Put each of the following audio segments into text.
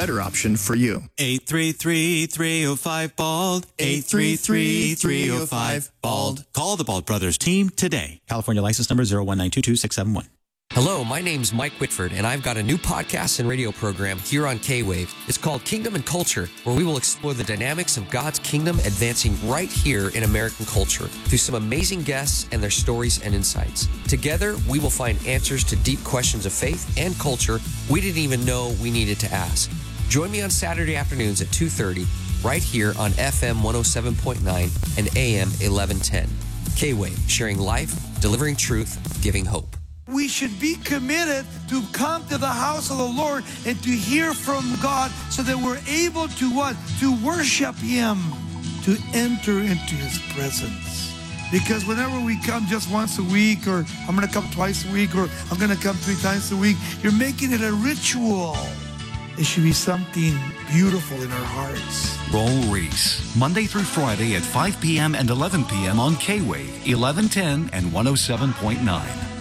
better option for you. 833-305-BALD. 833-305-BALD. Call the Bald Brothers team today. California license number 01922-671. Hello, my name's Mike Whitford, and I've got a new podcast and radio program here on K-Wave. It's called Kingdom and Culture, where we will explore the dynamics of God's kingdom advancing right here in American culture through some amazing guests and their stories and insights. Together, we will find answers to deep questions of faith and culture we didn't even know we needed to ask. Join me on Saturday afternoons at 2:30, right here on FM 107.9 and AM 1110. K-Wave, sharing life, delivering truth, giving hope. We should be committed to come to the house of the Lord and to hear from God so that we're able to what? To worship Him, to enter into His presence. Because whenever we come just once a week, or I'm going to come twice a week, or I'm going to come 3 times a week, you're making it a ritual. It should be something beautiful in our hearts. Roll Reese, Monday through Friday at 5 p.m. and 11 p.m. on K-Wave, 1110 and 107.9.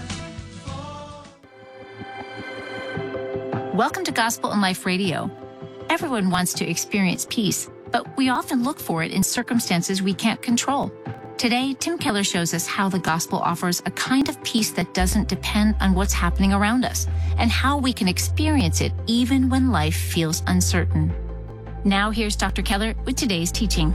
Welcome to Gospel and Life Radio. Everyone wants to experience peace, but we often look for it in circumstances we can't control. Today, Tim Keller shows us how the gospel offers a kind of peace that doesn't depend on what's happening around us, and how we can experience it even when life feels uncertain. Now here's Dr. Keller with today's teaching.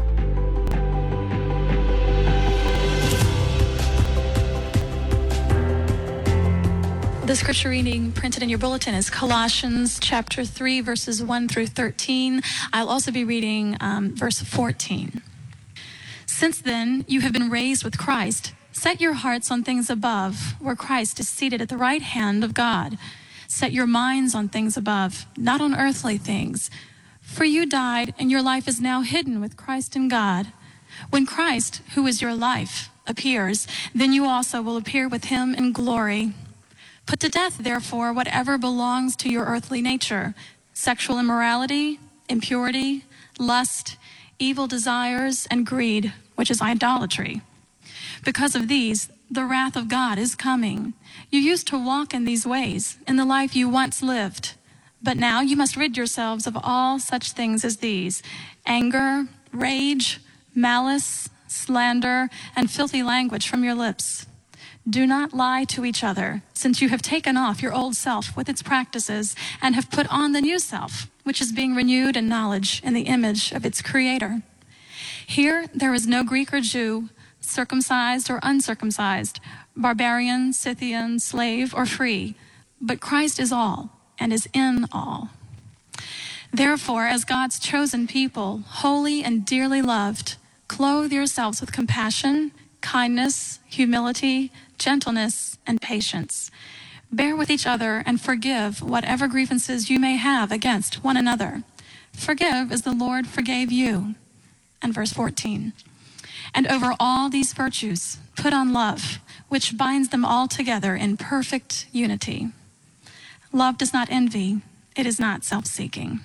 The scripture reading printed in your bulletin is Colossians chapter 3, verses 1 through 13. I'll also be reading verse 14. Since then, you have been raised with Christ. Set your hearts on things above, where Christ is seated at the right hand of God. Set your minds on things above, not on earthly things. For you died, and your life is now hidden with Christ in God. When Christ, who is your life, appears, then you also will appear with him in glory. Put to death, therefore, whatever belongs to your earthly nature: sexual immorality, impurity, lust, evil desires, and greed, which is idolatry. Because of these, the wrath of God is coming. You used to walk in these ways in the life you once lived. But now you must rid yourselves of all such things as these: anger, rage, malice, slander, and filthy language from your lips. Do not lie to each other, since you have taken off your old self with its practices and have put on the new self, which is being renewed in knowledge in the image of its creator. Here there is no Greek or Jew, circumcised or uncircumcised, barbarian, Scythian, slave or free, but Christ is all and is in all. Therefore, as God's chosen people, holy and dearly loved, clothe yourselves with compassion, kindness, humility, gentleness, and patience. Bear with each other and forgive whatever grievances you may have against one another. Forgive as the Lord forgave you. And verse 14. And over all these virtues, put on love, which binds them all together in perfect unity. Love does not envy. It is not self-seeking.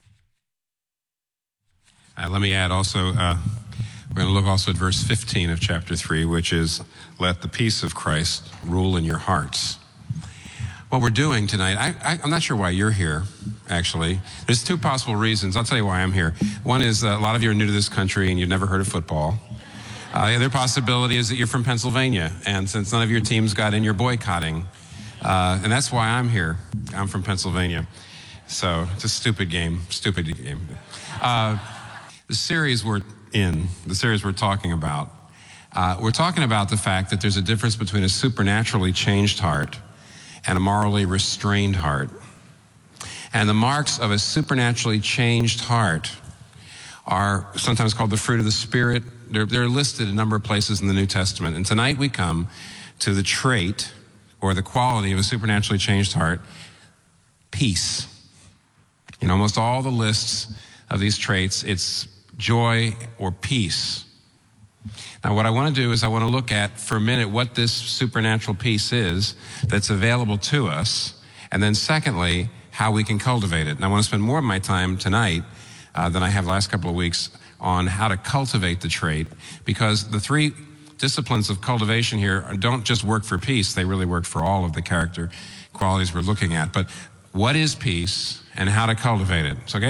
Let me add also, we're going to look also at verse 15 of chapter 3, which is, let the peace of Christ rule in your hearts. What we're doing tonight, I'm not sure why you're here, actually. There's 2 possible reasons. I'll tell you why I'm here. One is a lot of you are new to this country and you've never heard of football. The other possibility is that you're from Pennsylvania, and since none of your teams got in, you're boycotting. And that's why I'm here. I'm from Pennsylvania. So it's a stupid game. The series we're in, the series we're talking about the fact that there's a difference between a supernaturally changed heart and a morally restrained heart. And the marks of a supernaturally changed heart are sometimes called the fruit of the Spirit. They're listed a number of places in the New Testament. And tonight we come to the trait or the quality of a supernaturally changed heart: peace. In almost all the lists of these traits, it's joy or peace. Now, what I want to do is I want to look at for a minute what this supernatural peace is that's available to us, and then secondly, how we can cultivate it. And I want to spend more of my time tonight than I have the last couple of weeks on how to cultivate the trait, because the 3 disciplines of cultivation here don't just work for peace, they really work for all of the character qualities we're looking at. But what is peace and how to cultivate it? So, okay?